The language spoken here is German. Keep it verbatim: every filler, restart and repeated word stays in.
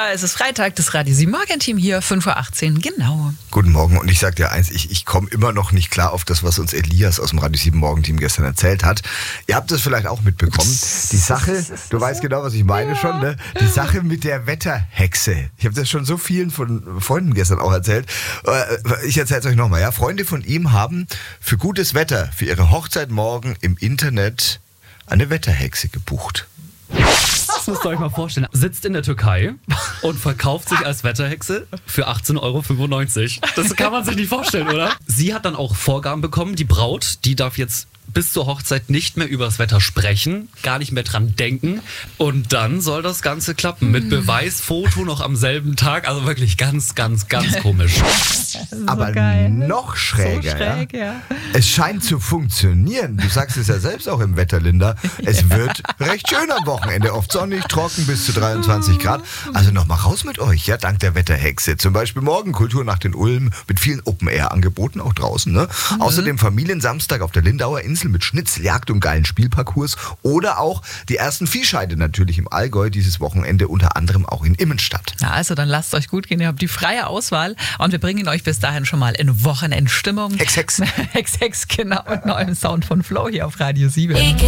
es ist Freitag, das Radio sieben Morgenteam hier, fünf Uhr achtzehn, genau. Guten Morgen und ich sag dir eins, ich, ich komme immer noch nicht klar auf das, was uns Elias aus dem Radio sieben Morgenteam gestern erzählt hat. Ihr habt das vielleicht auch mitbekommen. Die Sache, du weißt genau, was ich meine ja. schon, ne? Die Sache mit der Wetterhexe. Ich habe das schon so vielen von Freunden gestern auch erzählt. Ich erzähle es euch nochmal. Ja? Freunde von ihm haben für gutes Wetter, für ihre Hochzeit morgen im Internet eine Wetterhexe gebucht. Das müsst ihr euch mal vorstellen. Sitzt in der Türkei und verkauft sich als Wetterhexe für achtzehn Euro fünfundneunzig. Das kann man sich nicht vorstellen, oder? Sie hat dann auch Vorgaben bekommen, die Braut, die darf jetzt bis zur Hochzeit nicht mehr über das Wetter sprechen, gar nicht mehr dran denken. Und dann soll das Ganze klappen. Mit Beweisfoto noch am selben Tag. Also wirklich ganz, ganz, ganz komisch. So Aber geil. noch schräger, so schräg, ja? ja. Es scheint zu funktionieren. Du sagst es ja selbst auch im Wetter, Linda. Es wird recht schön am Wochenende. Oft sonnig, trocken, bis zu dreiundzwanzig Grad. Also noch mal raus mit euch, ja, dank der Wetterhexe. Zum Beispiel morgen Kulturnacht in Ulm mit vielen Open-Air-Angeboten, auch draußen. Ne? Mhm. Außerdem Familiensamstag auf der Lindauer Insel mit Schnitzeljagd und geilen Spielparcours. Oder auch die ersten Viehscheide natürlich im Allgäu dieses Wochenende, unter anderem auch in Immenstadt. Na also, dann lasst euch gut gehen. Ihr habt die freie Auswahl und wir bringen euch bis dahin schon mal in Wochenendstimmung. Hex, Hex. Hex, Hex, genau. Und neuem Sound von Flo hier auf Radio sieben.